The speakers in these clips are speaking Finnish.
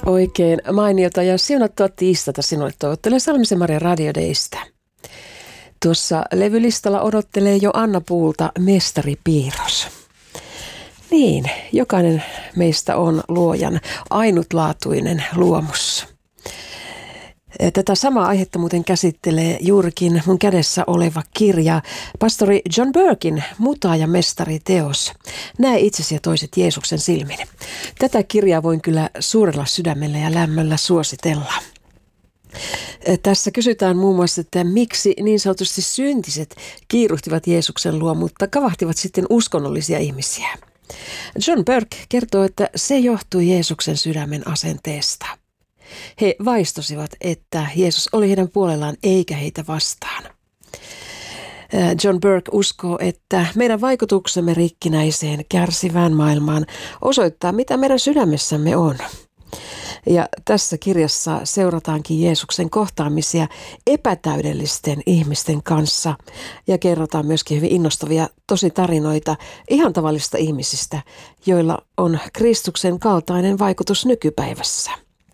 Oikein mainiota ja siunattua tiistata sinulle toivottelee Salmisen Maria Radio Daystä. Tuossa levylistalla odottelee jo Anna Puulta Mestaripiirros. Niin, jokainen meistä on luojan ainutlaatuinen luomus. Tätä samaa aihetta muuten käsittelee juurikin mun kädessä oleva kirja, pastori John Burken Muta ja mestariteos. Näe itsesi ja toiset Jeesuksen silmin. Tätä kirjaa voin kyllä suurella sydämellä ja lämmöllä suositella. Tässä kysytään muun muassa, että miksi niin sanotusti syntiset kiiruhtivat Jeesuksen luo, mutta kavahtivat sitten uskonnollisia ihmisiä. John Burke kertoo, että se johtui Jeesuksen sydämen asenteesta. He vaistosivat, että Jeesus oli heidän puolellaan eikä heitä vastaan. John Burke uskoo, että meidän vaikutuksemme rikkinäiseen, kärsivään maailmaan osoittaa, mitä meidän sydämessämme on. Ja tässä kirjassa seurataankin Jeesuksen kohtaamisia epätäydellisten ihmisten kanssa ja kerrotaan myöskin hyvin innostavia tositarinoita ihan tavallisista ihmisistä, joilla on Kristuksen kaltainen vaikutus nykypäivässä.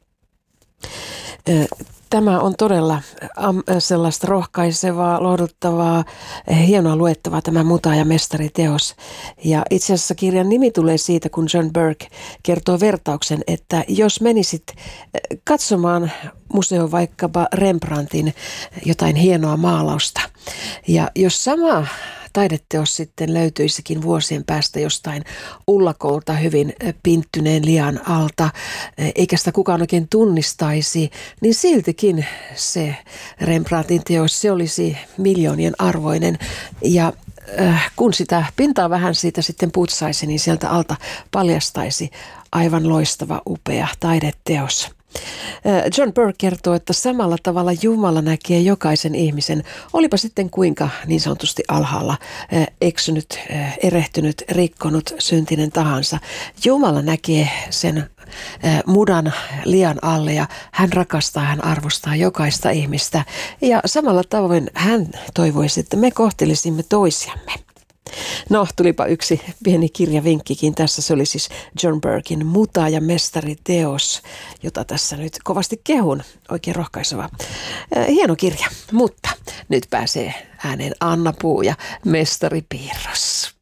Tämä on todella sellaista rohkaisevaa, lohduttavaa, hienoa luettavaa tämä Muta ja mestariteos. Ja itse asiassa kirjan nimi tulee siitä, kun John Burke kertoo vertauksen, että jos menisit katsomaan museoon vaikkapa Rembrandtin jotain hienoa maalausta, ja jos sama taideteos sitten löytyisikin vuosien päästä jostain ullakolta hyvin pinttyneen lian alta, eikä sitä kukaan oikein tunnistaisi, niin siltikin se Rembrandtin teos, se olisi miljoonien arvoinen. Ja kun sitä pintaa vähän siitä sitten putsaisi, niin sieltä alta paljastaisi aivan loistava, upea taideteos. John Burke kertoo, että samalla tavalla Jumala näkee jokaisen ihmisen, olipa sitten kuinka niin sanotusti alhaalla eksynyt, erehtynyt, rikkonut, syntinen tahansa. Jumala näkee sen mudan lian alle ja hän rakastaa, hän arvostaa jokaista ihmistä. Ja samalla tavoin hän toivoisi, että me kohtelisimme toisiamme. No, tulipa yksi pieni kirjavinkkikin tässä. Se oli siis John Burken Muta ja mestariteos, jota tässä nyt kovasti kehun. Oikein rohkaiseva. Hieno kirja, mutta nyt pääsee ääneen Anna Puu ja Mestaripiirros.